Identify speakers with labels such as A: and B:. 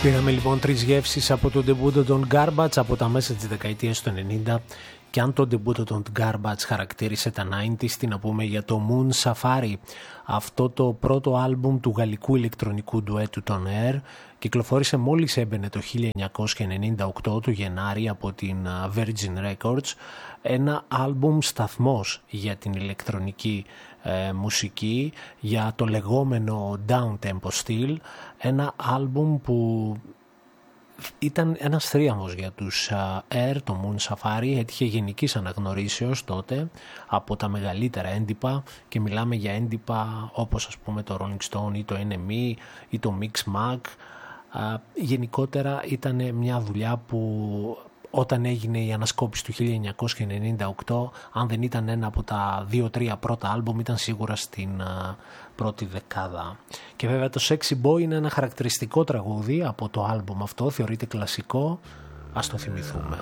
A: Πήραμε λοιπόν 3 γεύσεις από τον ντεμπούτο των Garbage από τα μέσα της δεκαετίας του 90, και αν τον ντεμπούτο των Garbage χαρακτήρισε τα 90's, τι να πούμε για το Moon Safari, αυτό το πρώτο άλμπουμ του γαλλικού ηλεκτρονικού ντουέτου των Air. Κυκλοφόρησε μόλις έμπαινε το 1998 του Γενάρη από την Virgin Records, ένα άλμπουμ σταθμός για την ηλεκτρονική μουσική, για το λεγόμενο down-tempo style, ένα άλμπουμ που ήταν ένας θρίαμβος για τους Air, το Moon Safari. Έτυχε γενικής αναγνωρίσεως τότε από τα μεγαλύτερα έντυπα, και μιλάμε για έντυπα όπως ας πούμε το Rolling Stone ή το NME ή το Mix Mag. Γενικότερα ήταν μια δουλειά που όταν έγινε η ανασκόπηση του 1998, αν δεν ήταν ένα από τα 2-3 πρώτα άλμπουμ, ήταν σίγουρα στην πρώτη δεκάδα. Και βέβαια το Sexy Boy είναι ένα χαρακτηριστικό τραγούδι από το άλμπουμ αυτό, θεωρείται κλασικό, ας το θυμηθούμε.